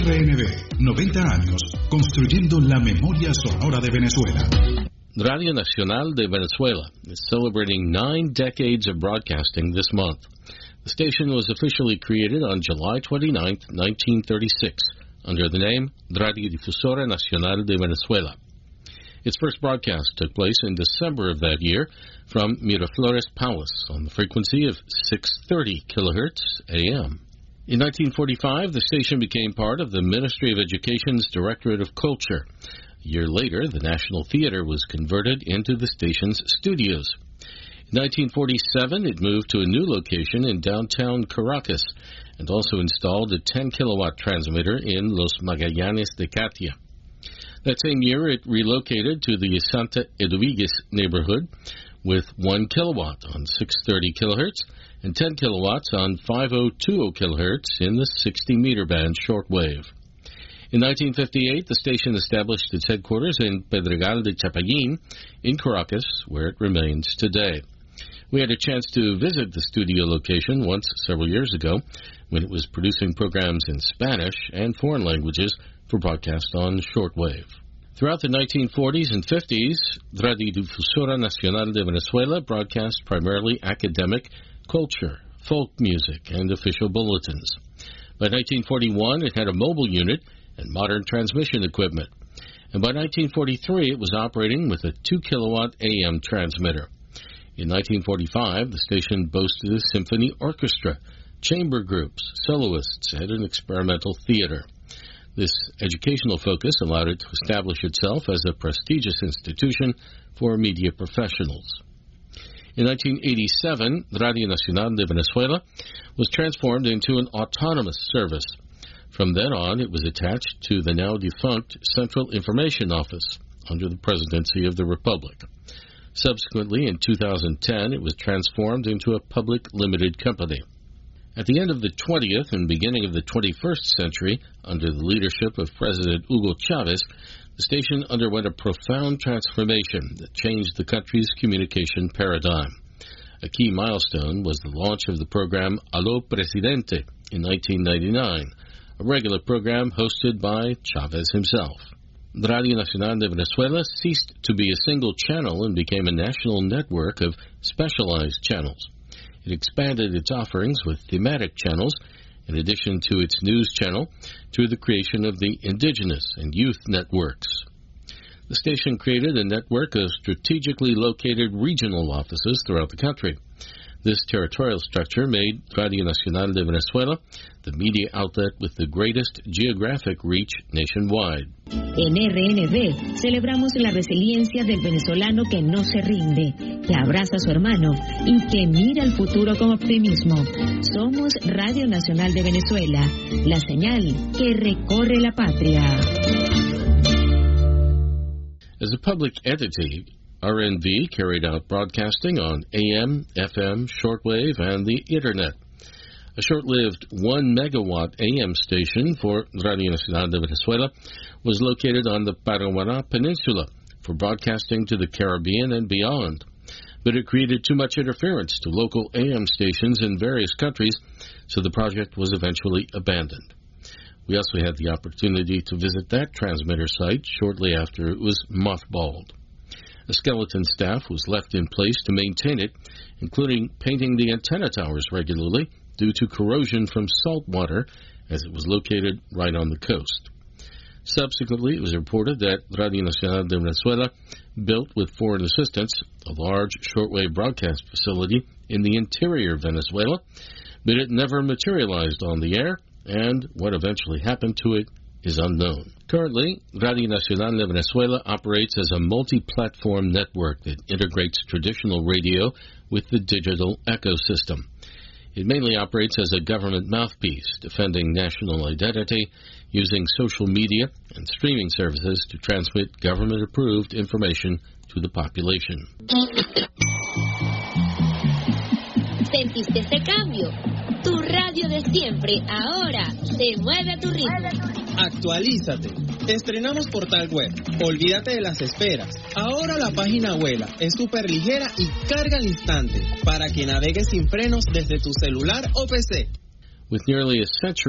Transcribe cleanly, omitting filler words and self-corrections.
RNB, 90 años, construyendo la memoria sonora de Venezuela. Radio Nacional de Venezuela is celebrating 9 decades of broadcasting this month. The station was officially created on July 29, 1936, under the name Radiodifusora Nacional de Venezuela. Its first broadcast took place in December of that year from Miraflores Palace on the frequency of 630 kilohertz AM. In 1945, the station became part of the Ministry of Education's Directorate of Culture. A year later, the National Theater was converted into the station's studios. In 1947, it moved to a new location in downtown Caracas and also installed a 10-kilowatt transmitter in Los Magallanes de Catia. That same year, it relocated to the Santa Eduvigues neighborhood with 1 kilowatt on 630 kilohertz and 10 kilowatts on 5020 kilohertz in the 60-meter band shortwave. In 1958, the station established its headquarters in Pedregal de Chapallín in Caracas, where it remains today. We had a chance to visit the studio location once several years ago when it was producing programs in Spanish and foreign languages for broadcast on shortwave. Throughout the 1940s and 50s, Radiodifusora Nacional de Venezuela broadcast primarily academic, culture, folk music, and official bulletins. By 1941, it had a mobile unit and modern transmission equipment. And by 1943, it was operating with a 2-kilowatt AM transmitter. In 1945, the station boasted a symphony orchestra, chamber groups, soloists, and an experimental theater. This educational focus allowed it to establish itself as a prestigious institution for media professionals. In 1987, Radio Nacional de Venezuela was transformed into an autonomous service. From then on, it was attached to the now-defunct Central Information Office under the Presidency of the Republic. Subsequently, in 2010, it was transformed into a public limited company. At the end of the 20th and beginning of the 21st century, under the leadership of President Hugo Chavez, the station underwent a profound transformation that changed the country's communication paradigm. A key milestone was the launch of the program Aló Presidente in 1999, a regular program hosted by Chavez himself. Radio Nacional de Venezuela ceased to be a single channel and became a national network of specialized channels. It expanded its offerings with thematic channels, in addition to its news channel, through the creation of the indigenous and youth networks. The station created a network of strategically located regional offices throughout the country. This territorial structure made Radio Nacional de Venezuela the media outlet with the greatest geographic reach nationwide. En RNB celebramos la resiliencia del venezolano que no se rinde, que abraza a su hermano y que mira al futuro con optimismo. Somos Radio Nacional de Venezuela, la señal que recorre la patria. As a public entity, RNV carried out broadcasting on AM, FM, shortwave, and the Internet. A short-lived 1-megawatt AM station for Radio Nacional de Venezuela was located on the Paraguaná Peninsula for broadcasting to the Caribbean and beyond. But it created too much interference to local AM stations in various countries, so the project was eventually abandoned. We also had the opportunity to visit that transmitter site shortly after it was mothballed. A skeleton staff was left in place to maintain it, including painting the antenna towers regularly due to corrosion from salt water, as it was located right on the coast. Subsequently, it was reported that Radio Nacional de Venezuela built with foreign assistance a large shortwave broadcast facility in the interior of Venezuela, but it never materialized on the air, and what eventually happened to it is unknown. Currently, Radio Nacional de Venezuela operates as a multi-platform network that integrates traditional radio with the digital ecosystem. It mainly operates as a government mouthpiece, defending national identity, using social media and streaming services to transmit government-approved information to the population. ¿Sentiste ese cambio? Tu radio de siempre ahora se mueve a tu ritmo. Actualízate. Estrenamos portal web. Olvídate de las esperas. Ahora la página vuela, es súper ligera y carga al instante para que navegues sin frenos desde tu celular o PC. With nearly a century